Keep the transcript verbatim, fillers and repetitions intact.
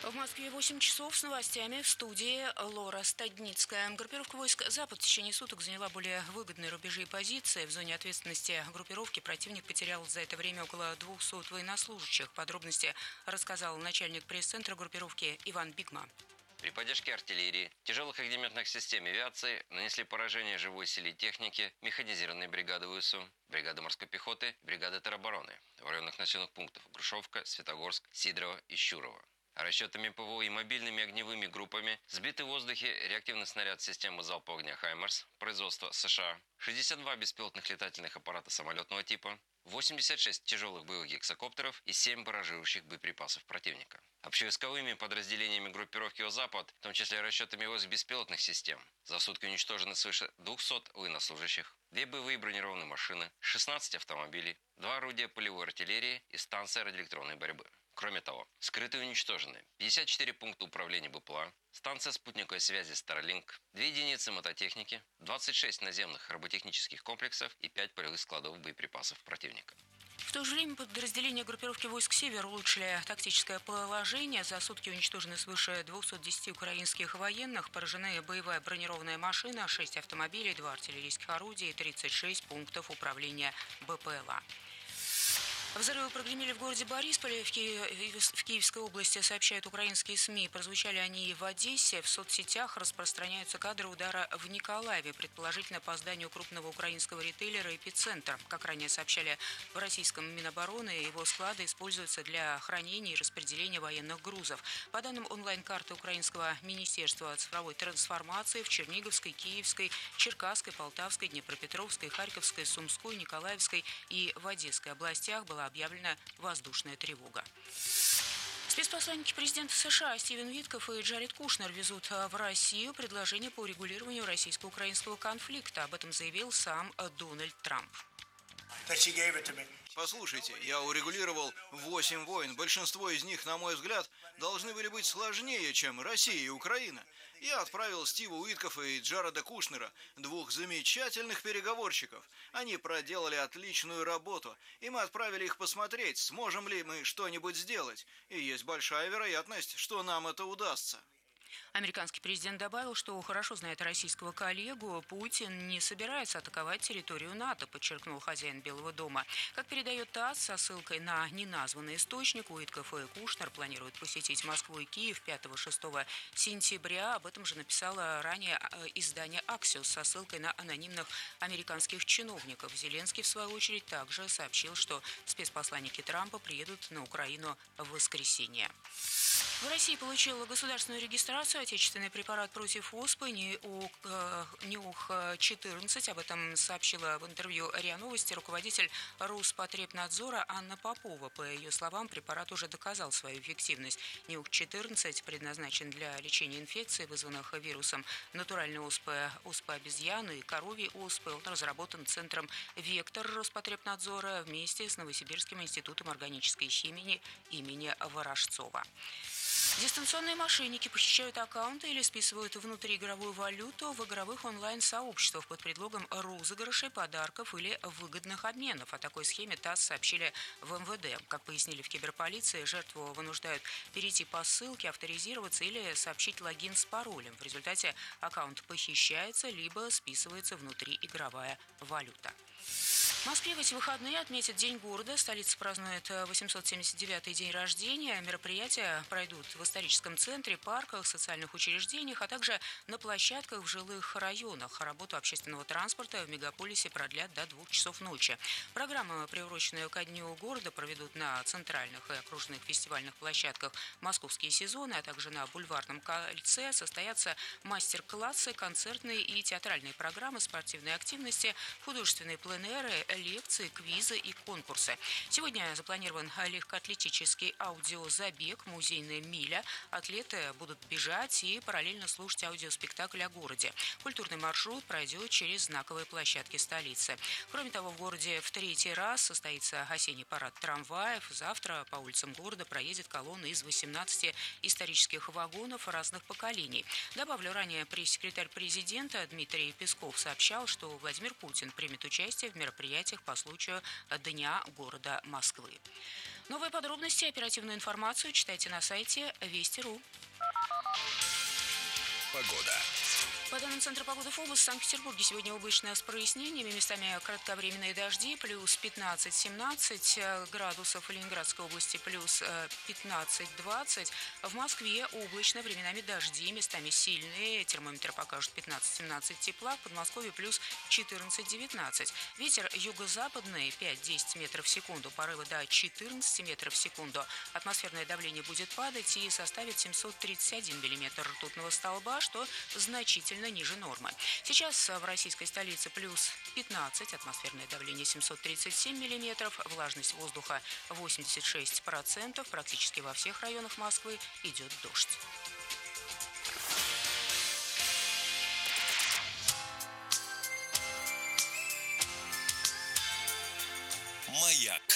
В Москве восемь часов с новостями в студии Лора Стадницкая. Группировка войск «Запад» в течение суток заняла более выгодные рубежи и позиции. В зоне ответственности группировки противник потерял за это время около двухсот военнослужащих. Подробности рассказал начальник пресс-центра группировки Иван Бигма. При поддержке артиллерии, тяжелых огнеметных систем и авиации нанесли поражение живой силе техники, механизированной бригады ВСУ, бригады морской пехоты, бригады теробороны в районах населенных пунктов Грушевка, Светогорск, Сидрово и Щурово. Расчетами ПВО и мобильными огневыми группами сбитый в воздухе реактивный снаряд системы залпового огня «Хаймарс» производства США, шестьдесят два беспилотных летательных аппарата самолетного типа, восемьдесят шесть тяжелых боевых гексакоптеров и семь баражирующих боеприпасов противника. Общевойсковыми подразделениями группировки «Запад», в том числе расчетами войск беспилотных систем, за сутки уничтожено свыше двухсот военнослужащих, две боевые бронированные машины, шестнадцать автомобилей, два орудия полевой артиллерии и станция радиоэлектронной борьбы. Кроме того, скрыты и уничтожены пятьдесят четыре пункта управления БПЛА, станция спутниковой связи Starlink, две единицы мототехники, двадцать шесть наземных роботехнических комплексов и пять полевых складов боеприпасов противника. В то же время подразделения группировки войск «Север» улучшили тактическое положение. За сутки уничтожены свыше двухсот десяти украинских военных, поражены боевая бронированная машина, шесть автомобилей, два артиллерийских орудия и тридцать шесть пунктов управления БПЛА. Взрывы прогремели в городе Борисполе, в, Ки... в Киевской области, сообщают украинские СМИ. Прозвучали они и в Одессе. В соцсетях распространяются кадры удара в Николаеве, предположительно по зданию крупного украинского ритейлера «Эпицентр». Как ранее сообщали в российском Минобороны, его склады используются для хранения и распределения военных грузов. По данным онлайн-карты Украинского министерства цифровой трансформации, в Черниговской, Киевской, Черкасской, Полтавской, Днепропетровской, Харьковской, Сумской, Николаевской и в Одесской областях была объявлена воздушная тревога. Спецпосланники президента США Стивен Витков и Джаред Кушнер везут в Россию предложение по урегулированию российско-украинского конфликта. Об этом заявил сам Дональд Трамп. Послушайте, я урегулировал восемь войн. Большинство из них, на мой взгляд, должны были быть сложнее, чем Россия и Украина. Я отправил Стива Уиткофа и Джареда Кушнера, двух замечательных переговорщиков. Они проделали отличную работу, и мы отправили их посмотреть, сможем ли мы что-нибудь сделать. И есть большая вероятность, что нам это удастся. Американский президент добавил, что хорошо знает российского коллегу. Путин не собирается атаковать территорию НАТО, подчеркнул хозяин Белого дома. Как передает ТАСС, со ссылкой на неназванный источник, Уиткоф и Кушнер планируют посетить Москву и Киев пятого-шестого сентября. Об этом же написало ранее издание «Аксиос» со ссылкой на анонимных американских чиновников. Зеленский, в свою очередь, также сообщил, что спецпосланники Трампа приедут на Украину в воскресенье. В России получил государственную регистрацию отечественный препарат против оспы Неух четырнадцать. Об этом сообщила в интервью РИА Новости руководитель Роспотребнадзора Анна Попова. По ее словам, препарат уже доказал свою эффективность. Неух четырнадцать предназначен для лечения инфекций, вызванных вирусом натуральной оспы, оспы обезьяны и коровьей оспы. Он разработан Центром «Вектор» Роспотребнадзора вместе с Новосибирским институтом органической химии имени Ворожцова. Дистанционные мошенники похищают аккаунты или списывают внутриигровую валюту в игровых онлайн-сообществах под предлогом розыгрышей, подарков или выгодных обменов. О такой схеме ТАСС сообщили в эм вэ дэ. Как пояснили в киберполиции, жертву вынуждают перейти по ссылке, авторизироваться или сообщить логин с паролем. В результате аккаунт похищается, либо списывается внутриигровая валюта. В Москве в эти выходные отметят День города. Столица празднует восемьсот семьдесят девятый день рождения. Мероприятия пройдут в историческом центре, парках, социальных учреждениях, а также на площадках в жилых районах. Работу общественного транспорта в мегаполисе продлят до двух часов ночи. Программу, приуроченную ко Дню города, проведут на центральных и окружных фестивальных площадках «Московские сезоны», а также на Бульварном кольце. Состоятся мастер-классы, концертные и театральные программы, спортивные активности, художественные пленэры, лекции, квизы и конкурсы. Сегодня запланирован легкоатлетический аудиозабег «Музейная миля». Атлеты будут бежать и параллельно слушать аудиоспектакль о городе. Культурный маршрут пройдет через знаковые площадки столицы. Кроме того, в городе в третий раз состоится осенний парад трамваев. Завтра по улицам города проедет колонна из восемнадцати исторических вагонов разных поколений. Добавлю, ранее пресс-секретарь президента Дмитрий Песков сообщал, что Владимир Путин примет участие в мероприятии мероприятиях по случаю Дня города Москвы. Новые подробности и оперативную информацию читайте на сайте Вести точка ру. Погода. По данным Центра погоды ФОБУС, в Санкт-Петербурге сегодня облачно с прояснениями, местами кратковременные дожди, плюс пятнадцать-семнадцать градусов, в Ленинградской области плюс пятнадцать-двадцать, в Москве облачно, временами дожди, местами сильные, термометры покажут пятнадцать-семнадцать тепла, в Подмосковье плюс четырнадцать-девятнадцать. Ветер юго-западный пять-десять метров в секунду, порывы до четырнадцати метров в секунду. Атмосферное давление будет падать и составит семьсот тридцать один миллиметр ртутного столба, что значительно ниже нормы. Сейчас в российской столице плюс пятнадцать, атмосферное давление семьсот тридцать семь миллиметров, влажность воздуха восемьдесят шесть процентов, практически во всех районах Москвы идет дождь. Маяк.